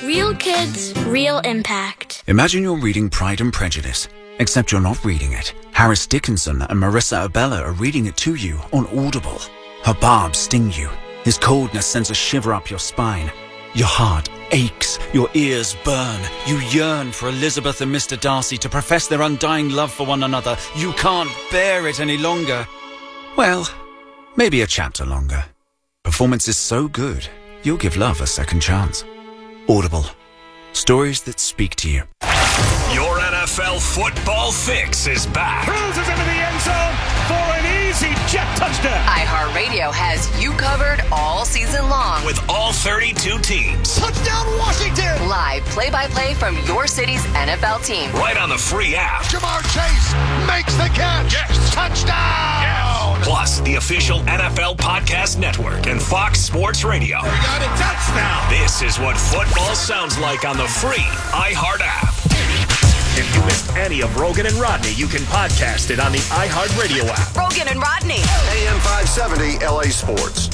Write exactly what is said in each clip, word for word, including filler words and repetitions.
Real kids, real impact. Imagine you're reading Pride and Prejudice, except you're not reading it. Harris Dickinson and Marissa Abella are reading it to you on Audible. Her barbs sting you. His coldness sends a shiver up your spine. Your heart aches. Your ears burn. You yearn for Elizabeth and Mister Darcy to profess their undying love for one another. You can't bear it any longer. Well, maybe a chapter longer. Performance is so good, you'll give love a second chance. Audible. Stories that speak to you. Your N F L football fix is back. Cruises into the end zone for an easy jet touchdown. iHeartRadio has you covered all season long. With all thirty-two teams. Touchdown Washington. Live play-by-play from your city's N F L team. Right on the free app. Jamar Chase makes the catch. Yes. Touchdown. Yes. Plus, the official N F L Podcast Network and Fox Sports Radio. We got a touchdown. This is what football sounds like on the free iHeart app. If you missed any of Rogan and Rodney, you can podcast it on the iHeartRadio app. Rogan and Rodney. A M five seventy L A Sports.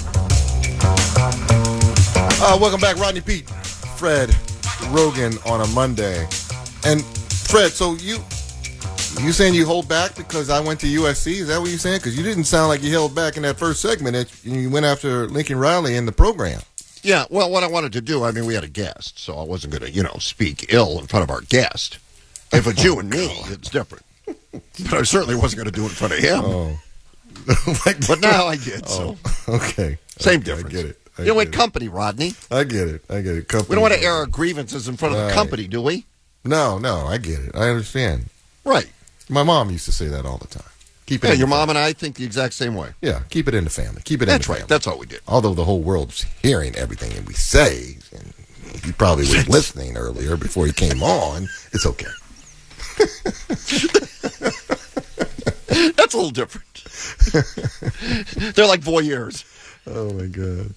Uh, welcome back, Rodney Pete, Fred, Rogan on a Monday. And Fred, so you you saying you hold back because I went to U S C? Is that what you're saying? Because you didn't sound like you held back in that first segment. That you went after Lincoln Riley in the program. Yeah, well, what I wanted to do, I mean, we had a guest, so I wasn't going to, you know, speak ill in front of our guest. If it's you and me, it's different. But I certainly wasn't going to do it in front of him. Oh. like, but now I did, so. Oh, okay. Same okay, difference. I get it. I you know, with it. company, Rodney. I get it. I get it. Company. We don't want to air our grievances in front of right. the company, do we? No, no, I get it. I understand. Right. My mom used to say that all the time. Keep it. Yeah, in your the mom family. and I think the exact same way. Yeah, keep it in the family. Keep it That's in the right. family. That's all we did. Although the whole world's hearing everything that we say, and he probably was listening earlier before he came on, it's okay. That's a little different. They're like voyeurs. Oh, my God.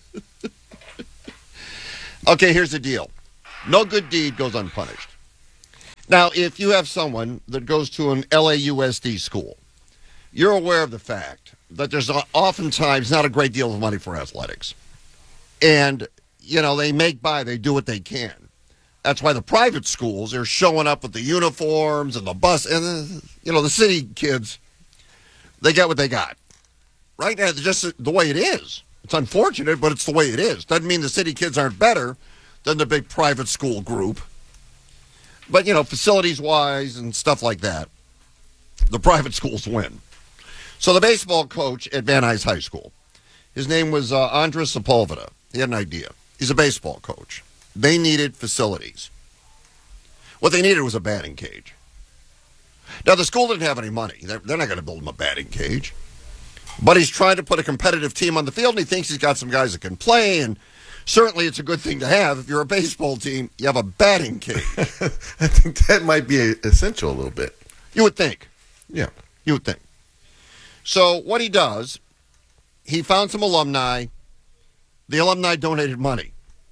Okay, here's the deal. No good deed goes unpunished. Now, if you have someone that goes to an L A U S D school, you're aware of the fact that there's oftentimes not a great deal of money for athletics. And, you know, they make by, they do what they can. That's why the private schools are showing up with the uniforms and the bus. And, the, you know, the city kids, they get what they got. Right? That's just the way it is. It's unfortunate, but it's the way it is. Doesn't mean the city kids aren't better than the big private school group. But, you know, facilities-wise and stuff like that, the private schools win. So the baseball coach at Van Nuys High School, his name was uh, Andres Sepulveda. He had an idea. He's a baseball coach. They needed facilities. What they needed was a batting cage. Now, the school didn't have any money. They're, they're not going to build him a batting cage. But he's trying to put a competitive team on the field, and he thinks he's got some guys that can play, and certainly it's a good thing to have. If you're a baseball team, you have a batting cage. I think that might be essential a little bit. You would think. Yeah. You would think. So what he does, he found some alumni. The alumni donated money.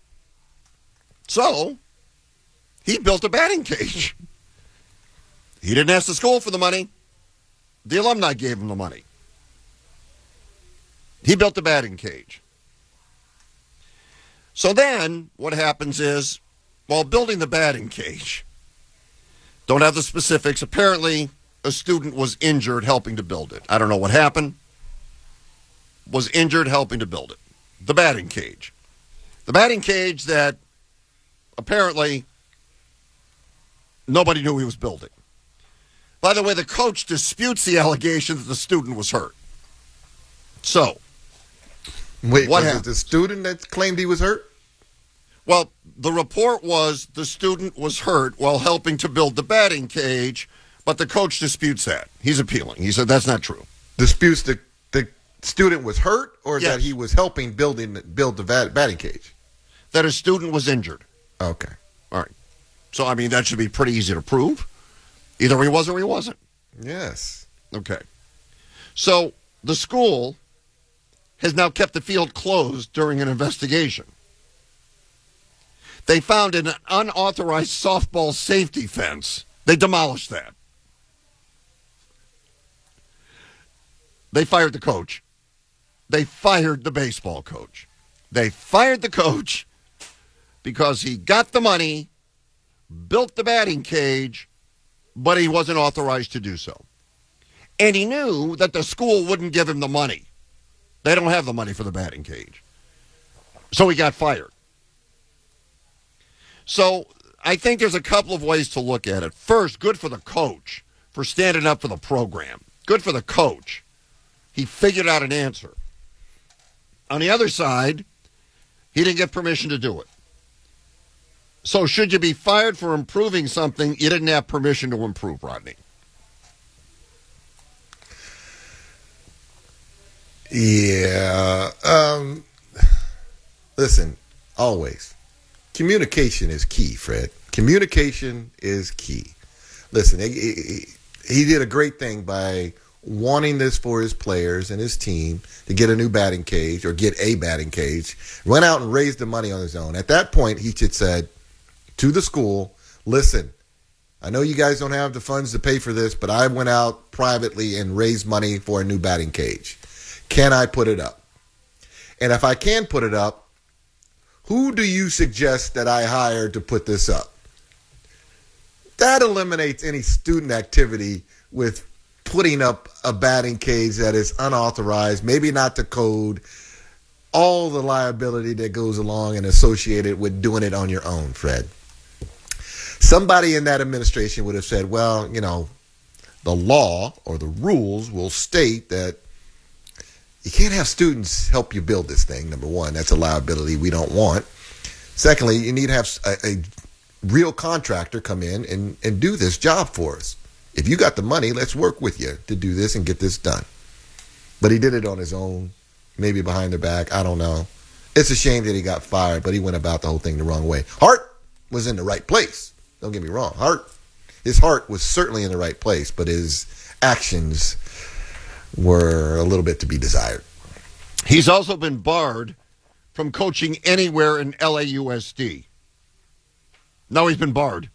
So he built a batting cage. He didn't ask the school for the money. The alumni gave him the money. He built the batting cage. So then what happens is, while building the batting cage, don't have the specifics, apparently a student was injured helping to build it. I don't know what happened. Was injured helping to build it. The batting cage. The batting cage that apparently nobody knew he was building. By the way, the coach disputes the allegation that the student was hurt. So, Wait, what was happened? it the student that claimed he was hurt? Well, the report was the student was hurt while helping to build the batting cage, but the coach disputes that. He's appealing. He said that's not true. Disputes the the student was hurt, or Yes. that he was helping building build the bat, batting cage? That a student was injured. Okay. All right. So, I mean, that should be pretty easy to prove. Either he was or he wasn't. Yes. Okay. So, the school has now kept the field closed during an investigation. They found an unauthorized softball safety fence. They demolished that. They fired the coach. They fired the baseball coach. They fired the coach. because he got the money, built the batting cage, but he wasn't authorized to do so. And he knew that the school wouldn't give him the money. They don't have the money for the batting cage. So he got fired. So I think there's a couple of ways to look at it. First, good for the coach for standing up for the program. Good for the coach. He figured out an answer. On the other side, he didn't get permission to do it. So should you be fired for improving something you didn't have permission to improve, Rodney? Yeah. Um, listen, always. Communication is key, Fred. Communication is key. Listen, he, he, he did a great thing by wanting this for his players and his team to get a new batting cage or get a batting cage. Went out and raised the money on his own. At that point, he should said to the school, listen, I know you guys don't have the funds to pay for this, but I went out privately and raised money for a new batting cage. Can I put it up? And if I can put it up, who do you suggest that I hire to put this up? That eliminates any student activity with putting up a batting cage that is unauthorized, maybe not to code, all the liability that goes along and associated with doing it on your own, Fred. Somebody in that administration would have said, well, you know, the law or the rules will state that you can't have students help you build this thing, number one. That's a liability we don't want. Secondly, you need to have a, a real contractor come in and, and do this job for us. If you got the money, let's work with you to do this and get this done. But he did it on his own, maybe behind their back. I don't know. It's a shame that he got fired, but he went about the whole thing the wrong way. Hart was in the right place. Don't get me wrong. Hart, his heart was certainly in the right place, but his actions were a little bit to be desired. He's also been barred from coaching anywhere in L A U S D. No, he's been barred.